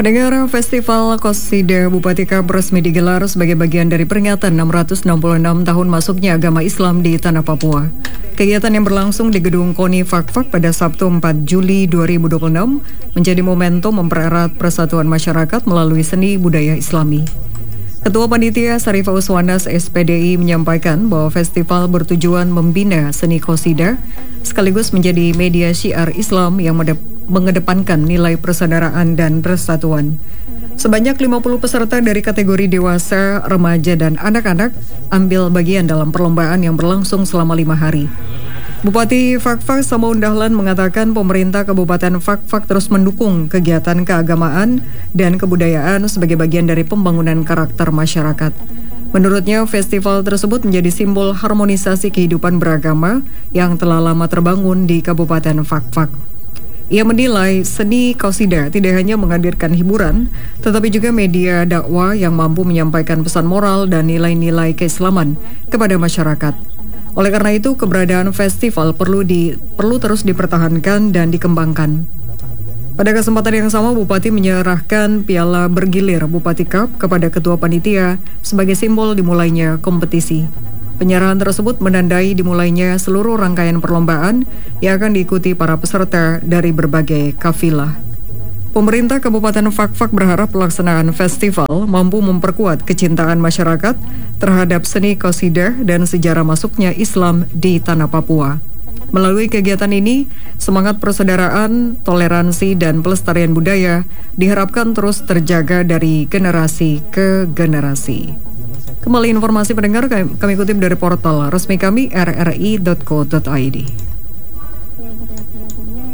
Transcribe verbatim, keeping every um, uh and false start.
Pendengar, Festival Qasidah Bupati Kab resmi digelar sebagai bagian dari peringatan enam ratus enam puluh enam tahun masuknya agama Islam di Tanah Papua. Kegiatan yang berlangsung di Gedung KONI Fakfak pada Sabtu empat Juli dua ribu dua puluh enam menjadi momentum mempererat persatuan masyarakat melalui seni budaya Islami. Ketua Panitia Sarifah Uswanas S P D I menyampaikan bahwa festival bertujuan membina seni qasidah sekaligus menjadi media syiar Islam yang mengedepankan nilai persaudaraan dan persatuan. Sebanyak lima puluh peserta dari kategori dewasa, remaja, dan anak-anak ambil bagian dalam perlombaan yang berlangsung selama lima hari. Bupati Fakfak Samaun Dahlan mengatakan pemerintah Kabupaten Fakfak terus mendukung kegiatan keagamaan dan kebudayaan sebagai bagian dari pembangunan karakter masyarakat. Menurutnya, festival tersebut menjadi simbol harmonisasi kehidupan beragama yang telah lama terbangun di Kabupaten Fakfak. Ia menilai seni qasidah tidak hanya menghadirkan hiburan, tetapi juga media dakwah yang mampu menyampaikan pesan moral dan nilai-nilai keislaman kepada masyarakat. Oleh karena itu, keberadaan festival perlu di, perlu terus dipertahankan dan dikembangkan. Pada kesempatan yang sama, Bupati menyerahkan piala bergilir Bupati Kab kepada Ketua Panitia sebagai simbol dimulainya kompetisi. Penyerahan tersebut menandai dimulainya seluruh rangkaian perlombaan yang akan diikuti para peserta dari berbagai kafilah. Pemerintah Kabupaten Fakfak berharap pelaksanaan festival mampu memperkuat kecintaan masyarakat terhadap seni qasidah dan sejarah masuknya Islam di Tanah Papua. Melalui kegiatan ini, semangat persaudaraan, toleransi, dan pelestarian budaya diharapkan terus terjaga dari generasi ke generasi. Kembali informasi pendengar kami, kami kutip dari portal resmi kami r r i dot co dot i d.